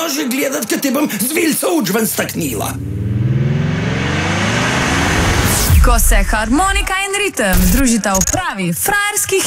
Dovoljno že gledat, kad te bom z vilca učven staknila. Ko se harmonika in ritem združita v pravi frajerski